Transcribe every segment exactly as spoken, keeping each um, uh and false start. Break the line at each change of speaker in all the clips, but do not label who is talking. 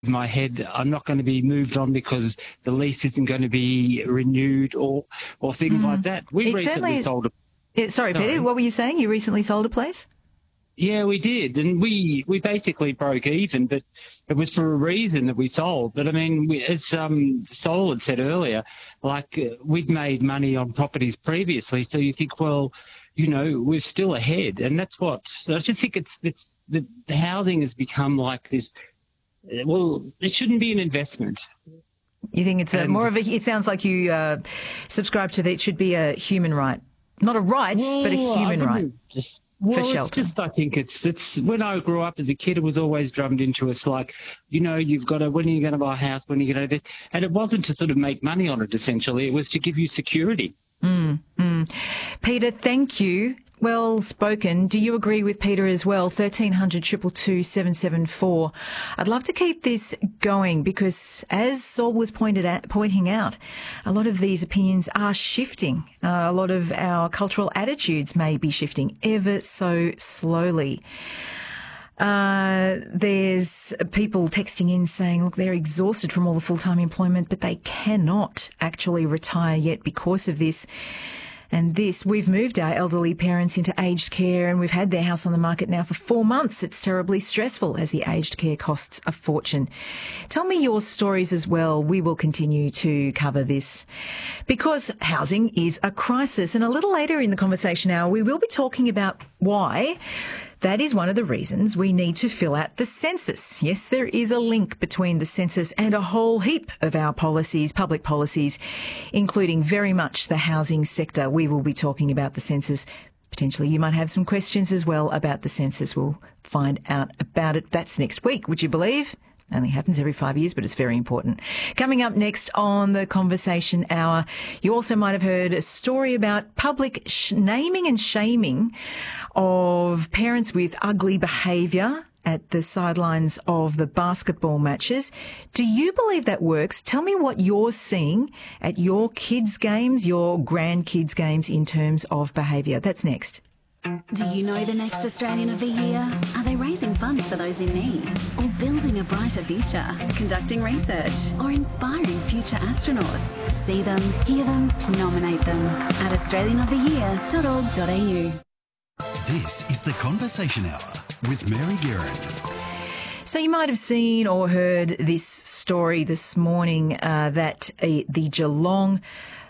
my head, I'm not going to be moved on because the lease isn't going to be renewed or or things mm. like that. We
it
recently
certainly,
sold a...
It, sorry, sorry, Peter, what were you saying? You recently sold a place?
Yeah, we did, and we, we basically broke even, but it was for a reason that we sold. But, I mean, we, as um, Sol had said earlier, like, uh, we'd made money on properties previously, so you think, well, you know, we're still ahead, and that's what... I just think it's, it's the, the housing has become like this... Well, it shouldn't be an investment.
You think it's a, more of a... It sounds like you uh, subscribe to that it should be a human right. Not a right,
well,
but a human right
just, well,
for shelter.
It's just, I think it's, it's... When I grew up as a kid, it was always drummed into us like, you know, you've got to... When are you going to buy a house? When are you going to do this? And it wasn't to sort of make money on it, essentially. It was to give you security.
Mm, mm. Peter, thank you. Well spoken. Do you agree with Peter as well? thirteen hundred, two two two, seven seven four. I'd love to keep this going because, as Sol was pointed at, pointing out, a lot of these opinions are shifting. Uh, a lot of our cultural attitudes may be shifting ever so slowly. Uh, there's people texting in saying, look, they're exhausted from all the full-time employment, but they cannot actually retire yet because of this. And this, we've moved our elderly parents into aged care and we've had their house on the market now for four months. It's terribly stressful as the aged care costs a fortune. Tell me your stories as well. We will continue to cover this because housing is a crisis. And a little later in the conversation hour, we will be talking about why that is one of the reasons we need to fill out the census. Yes, there is a link between the census and a whole heap of our policies, public policies, including very much the housing sector. We will be talking about the census. Potentially you might have some questions as well about the census. We'll find out about it. That's next week, would you believe? Only happens every five years, but it's very important. Coming up next on the Conversation Hour, you also might have heard a story about public sh- naming and shaming of parents with ugly behaviour at the sidelines of the basketball matches. Do you believe that works? Tell me what you're seeing at your kids' games, your grandkids' games in terms of behaviour. That's next.
Do you know the next Australian of the Year? Are they raising funds for those in need? Or building a brighter future? Conducting research? Or inspiring future astronauts? See them, hear them, nominate them at australian of the year dot org dot a u.
This is the Conversation Hour with Mary Guerin.
So you might have seen or heard this story this morning uh, that uh, the Geelong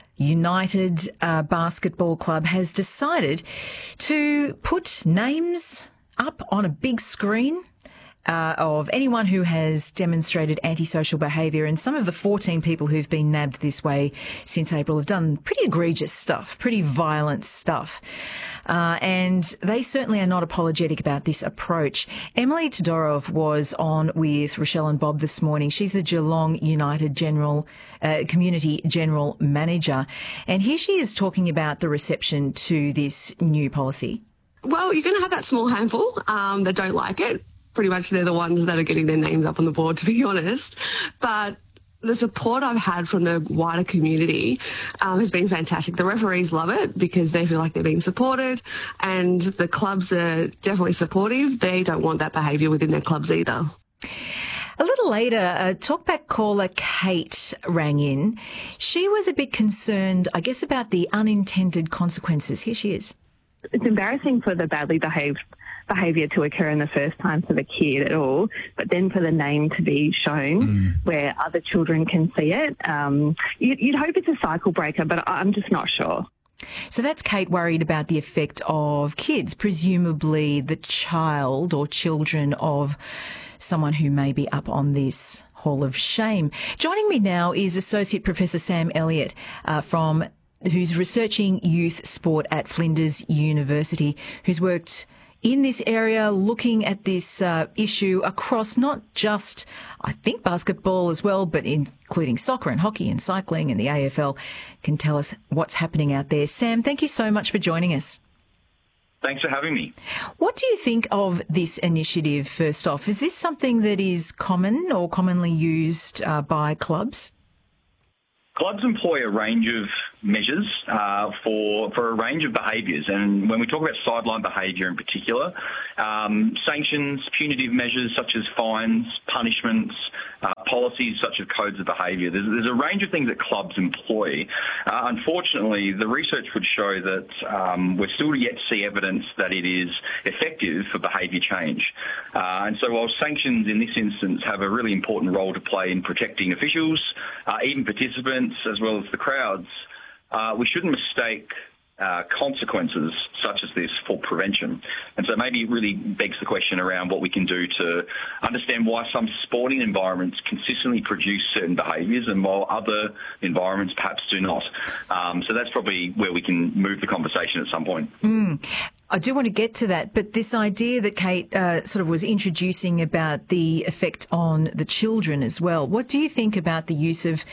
United uh, Basketball Club has decided to put names up on a big screen uh, of anyone who has demonstrated antisocial behaviour. And some of the fourteen people who've been nabbed this way since April have done pretty egregious stuff, pretty violent stuff. Uh, and they certainly are not apologetic about this approach. Emily Todorov was on with Rochelle and Bob this morning. She's the Geelong United General uh, Community General Manager. And here she is talking about the reception to this new policy.
Well, you're going to have that small handful um, that don't like it. Pretty much they're the ones that are getting their names up on the board, to be honest. But the support I've had from the wider community um, has been fantastic. The referees love it because they feel like they're being supported, and the clubs are definitely supportive. They don't want that behaviour within their clubs either.
A little later, a talkback caller, Kate, rang in. She was a bit concerned, I guess, about the unintended consequences. Here she is.
It's embarrassing for the badly behaved behaviour to occur in the first time for the kid at all, but then for the name to be shown mm. where other children can see it. Um, you'd, you'd hope it's a cycle breaker, but I'm just not sure.
So that's Kate worried about the effect of kids, presumably the child or children of someone who may be up on this Hall of Shame. Joining me now is Associate Professor Sam Elliott uh, from who's researching youth sport at Flinders University, who's worked in this area, looking at this uh, issue across not just, I think, basketball as well, but including soccer and hockey and cycling and the A F L, can tell us what's happening out there. Sam, thank you so much for joining us.
Thanks for having me.
What do you think of this initiative, first off? Is this something that is common or commonly used uh, by clubs?
Clubs employ a range of measures uh, for for a range of behaviours. And when we talk about sideline behaviour in particular, um, sanctions, punitive measures such as fines, punishments, uh, policies such as codes of behaviour. There's, there's a range of things that clubs employ. Uh, unfortunately, the research would show that um, we're still yet to see evidence that it is effective for behaviour change. Uh, and so while sanctions in this instance have a really important role to play in protecting officials, uh, even participants, as well as the crowds, uh, we shouldn't mistake Uh, consequences such as this for prevention. And so maybe it really begs the question around what we can do to understand why some sporting environments consistently produce certain behaviours and while other environments perhaps do not. Um, so that's probably where we can move the conversation at some point.
Mm. I do want to get to that, but this idea that Kate uh, sort of was introducing about the effect on the children as well, what do you think about the use of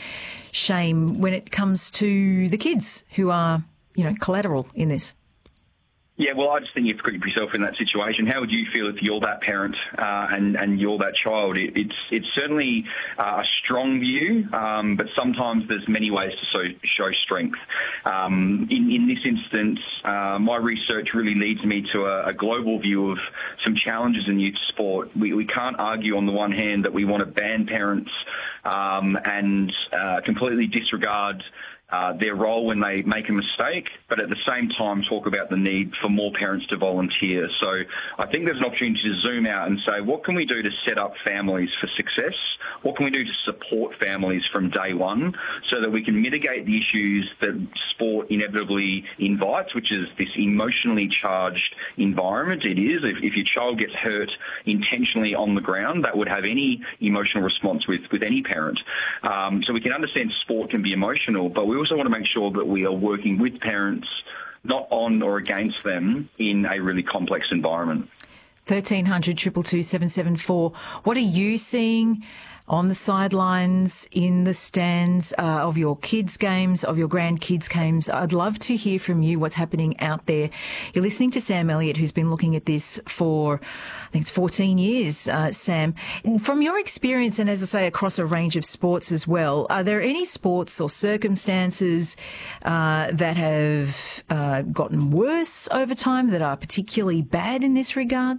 shame when it comes to the kids who are, you know, collateral in this?
Yeah, well, I just think you have to put yourself in that situation. How would you feel if you're that parent uh, and, and you're that child? It, it's it's certainly uh, a strong view, um, but sometimes there's many ways to so, show strength. Um, in, in this instance, uh, my research really leads me to a, a global view of some challenges in youth sport. We, we can't argue on the one hand that we want to ban parents um, and uh, completely disregard Uh, their role when they make a mistake, but at the same time talk about the need for more parents to volunteer. So I think there's an opportunity to zoom out and say, what can we do to set up families for success? What can we do to support families from day one so that we can mitigate the issues that sport inevitably invites, which is this emotionally charged environment it is. If, if your child gets hurt intentionally on the ground, that would have any emotional response with, with any parent. Um, so we can understand sport can be emotional, but we also want to make sure that we are working with parents, not on or against them, in a really complex environment.
thirteen hundred, two two two, seven seven four. What are you seeing on the sidelines, in the stands uh, of your kids' games, of your grandkids' games? I'd love to hear from you what's happening out there. You're listening to Sam Elliott, who's been looking at this for, I think it's fourteen years, uh, Sam. From your experience, and as I say, across a range of sports as well, are there any sports or circumstances uh, that have uh, gotten worse over time, that are particularly bad in this regard?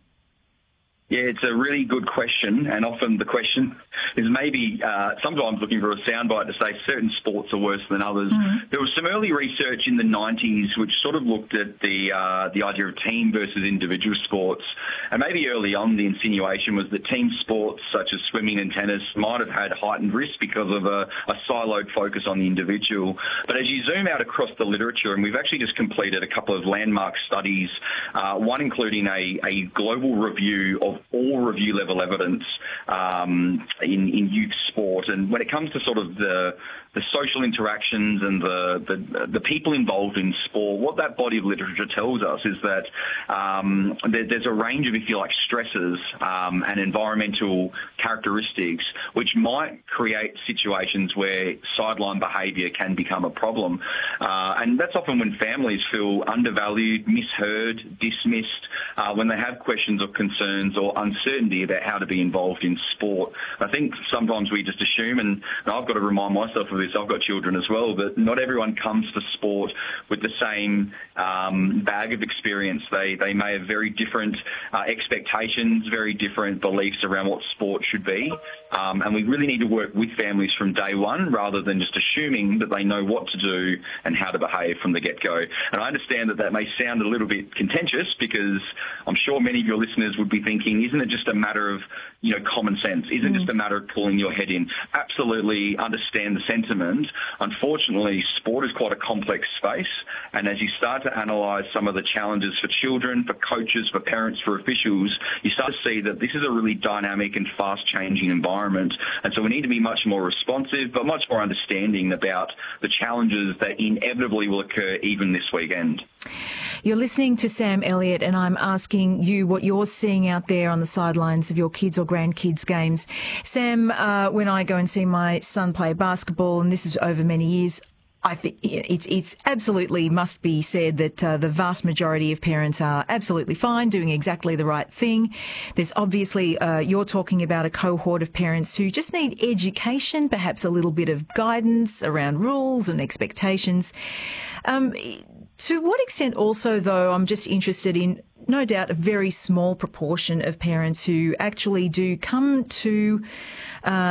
Yeah, it's a really good question, and often the question is maybe uh, sometimes looking for a soundbite to say certain sports are worse than others. Mm-hmm. There was some early research in the nineties which sort of looked at the uh, the idea of team versus individual sports, and maybe early on the insinuation was that team sports such as swimming and tennis might have had heightened risk because of a, a siloed focus on the individual. But as you zoom out across the literature, and we've actually just completed a couple of landmark studies, uh, one including a, a global review of all review level evidence um, in, in youth sport. And when it comes to sort of the the social interactions and the, the the people involved in sport, what that body of literature tells us is that um, there, there's a range of, if you like, stresses um, and environmental characteristics which might create situations where sideline behaviour can become a problem. Uh, and that's often when families feel undervalued, misheard, dismissed, uh, when they have questions or concerns or uncertainty about how to be involved in sport. I think sometimes we just assume, and I've got to remind myself of this, I've got children as well, but not everyone comes to sport with the same um, bag of experience. They they may have very different uh, expectations, very different beliefs around what sport should be, um, and we really need to work with families from day one rather than just assuming that they know what to do and how to behave from the get-go. And I understand that that may sound a little bit contentious, because I'm sure many of your listeners would be thinking, isn't it just a matter of, you know, common sense? Isn't it mm. just a matter of pulling your head in? Absolutely understand the sentiment. Unfortunately, sport is quite a complex space, and as you start to analyse some of the challenges for children, for coaches, for parents, for officials, you start to see that this is a really dynamic and fast-changing environment. And so we need to be much more responsive, but much more understanding about the challenges that inevitably will occur even this weekend.
You're listening to Sam Elliott, and I'm asking you what you're seeing out there on the sidelines of your kids' or grandkids' games. Sam, uh, when I go and see my son play basketball, and this is over many years, I think it's it's absolutely must be said that uh, the vast majority of parents are absolutely fine, doing exactly the right thing. There's obviously, uh, you're talking about a cohort of parents who just need education, perhaps a little bit of guidance around rules and expectations. Um, to what extent also, though, I'm just interested in, no doubt, a very small proportion of parents who actually do come to uh,